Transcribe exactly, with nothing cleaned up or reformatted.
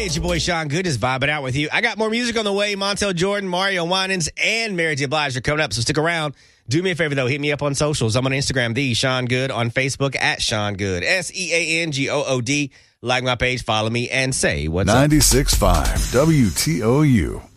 Hey, it's your boy Sean Good, just vibing out with you. I got more music on the way. Montel Jordan, Mario Winans, and Mary J. Blige are coming up, so stick around. Do me a favor, though. Hit me up on socials. I'm on Instagram, the Sean Good, on Facebook, at Sean Good, S E A N G O O D. Like my page, follow me, and say what's up. ninety-six point five W T O U.